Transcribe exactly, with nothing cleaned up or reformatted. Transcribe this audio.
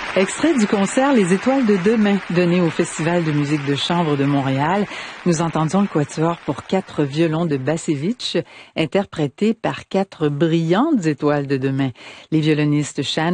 Extrait du concert Les Étoiles de demain, donné au Festival de musique de chambre de Montréal. Nous entendions le quatuor pour quatre violons de Bacevich, interprété par quatre brillantes étoiles de demain. Les violonistes Shannon